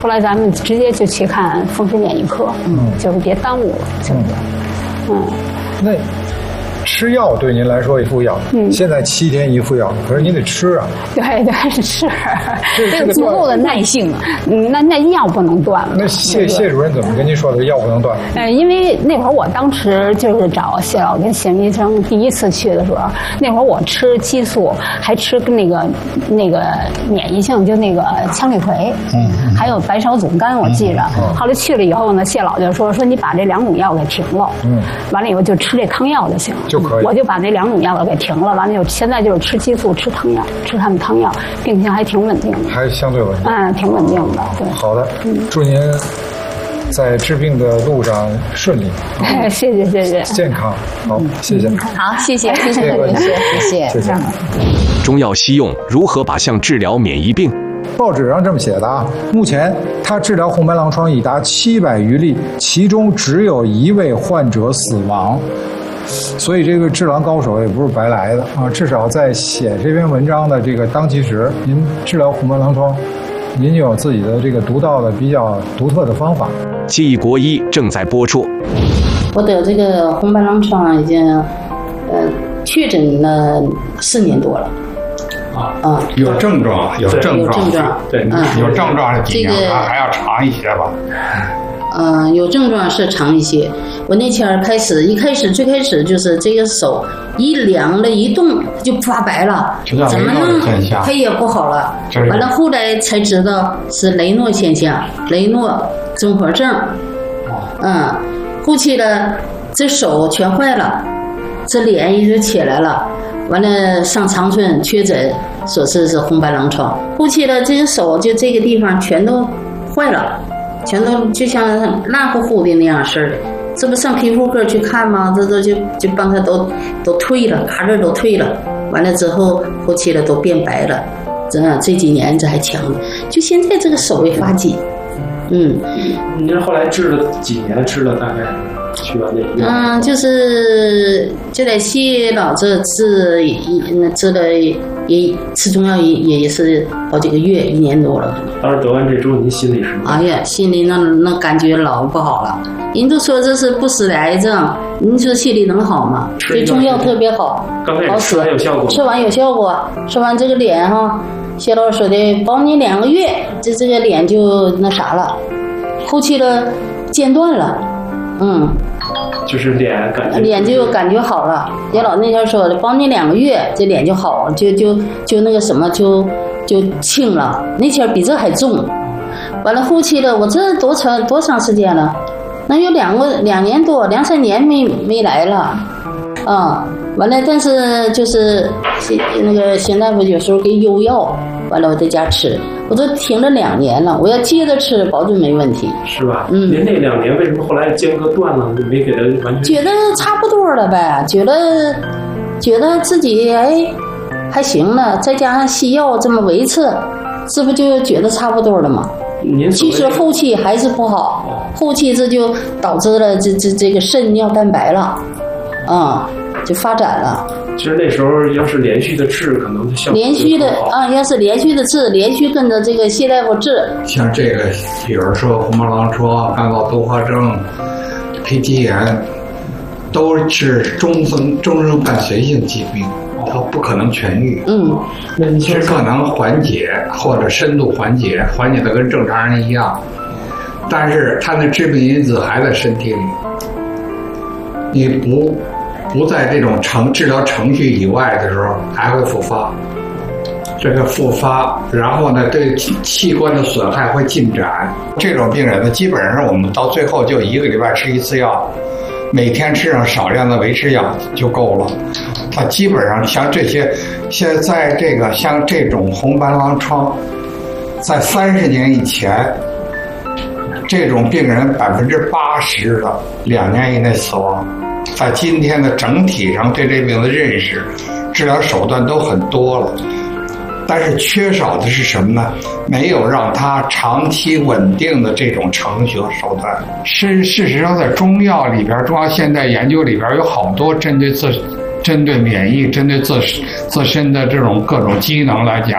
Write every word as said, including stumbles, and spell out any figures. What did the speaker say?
后来咱们直接就去看风湿免疫科，嗯，就是别耽误了，就是，嗯，嗯那吃药对您来说一副药，嗯，现在七天一副药，可是您得吃啊。 对对是， 这个足够的耐性啊。嗯，那那药不能断了。 那谢谢主任怎么跟您说的？药不能断？ 呃，因为那会儿我当时就是找谢老跟谢医生第一次去的时候，那会儿我吃激素，还吃那个那个免疫性，就那个羟氯喹，嗯，还有白芍总苷，我记着。嗯、后来去了以后呢，谢老就说说你把这两种药给停了，嗯，完了以后就吃这汤药就行了。 就可以， 我就把这两种药给停了，完了就现在就是吃激素、吃汤药，吃他们汤药，病情还挺稳定的， 还相对稳定， 嗯，挺稳定的。对， 好的，嗯，祝您在治病的路上顺利， 谢谢谢谢， 健康，好，谢谢， 好，谢谢谢谢谢谢谢谢。 中药西用如何靶向治疗免疫病？ 报纸上这么写的啊，目前他治疗红斑狼疮已达七百余例，其中只有一位患者死亡。所以这个治疗高手也不是白来的啊！至少在写这篇文章的这个当其时，您治疗红斑狼疮，您就有自己的这个独到的、比较独特的方法。 记忆国医正在播出。 我得这个红斑狼疮已经，呃，确诊了四年多了。 啊，嗯，有症状，有症状， 有症状， 对，嗯、有症状是几年？这个还要长一些吧。 嗯、呃，有症状是长一些。我那前儿开始，一开始最开始就是这个手一凉了，一动就发白了，怎么弄它也不好了。完了后来才知道是雷诺现象，雷诺综合症。嗯，后期了，这手全坏了，这脸也就起来了。完了上长春确诊，说是是红斑狼疮。后期了，这个手就这个地方全都坏了。全都就像烂乎乎的那样式儿的，这不上皮肤科去看吗？这都就就帮他都都退了，卡这都退了。完了之后，后期了都变白了，这这几年这还强了。就现在这个手也发紧，嗯。 你这后来治了几年？治了大概去完那个？ 嗯，就是就在谢老这治一治了也吃中药也也是好几个月，一年多了。 当时得完这之后，您心里是吗？ 哎呀，心里那那感觉老不好了。人都说这是不死的癌症，你说心里能好吗？这中药特别好， 刚开始吃完有效果， 吃完有效果，吃完这个脸哈，谢老师说的，保你两个月，这这个脸就那啥了，后期的间断了，嗯。 就是脸感觉脸就感觉好了，叶老那天说的，帮你两个月，这脸就好，就就就那个什么就就轻了。那天比这还重，完了后期的我这多长多长时间了？能有两个两年多两三年没没来了，啊、嗯，完了但是就是那个邢大夫有时候给优药，完了我在家吃。我都停了两年了，我要接着吃，保准没问题。 是吧？嗯。您那两年为什么后来间隔断了，就没给他完全？ 觉得差不多了呗，觉得觉得自己哎还行了，再加上西药这么维持，这不就觉得差不多了吗？ 您其实后期还是不好，后期这就导致了这这这个肾尿蛋白了，啊、嗯，就发展了。 其实那时候要是连续的治，可能就效果连续的啊，要是连续的治，连续跟着这个谢大夫治。 像这个，比如说红斑狼疮、干燥多发症、皮肌炎，都是终生终生伴随性疾病，它不可能痊愈。 嗯， 是可能缓解或者深度缓解，缓解的跟正常人一样，但是它的致病因子还在身体里，你不。不在这种程治疗程序以外的时候，还会复发。这个复发，然后呢，对器官的损害会进展。这种病人呢，基本上我们到最后就一个礼拜吃一次药，每天吃上少量的维持药就够了。他基本上像这些，现在这个像这种红斑狼疮，在三十年以前，这种病人百分之八十的两年以内死亡。在今天的整体上对这病的认识、治疗手段都很多了，但是缺少的是什么呢？没有让它长期稳定的这种程序和手段。是事实上，在中药里边，中药现代研究里边有好多针对自、针对免疫、针对自自身的这种各种机能来讲，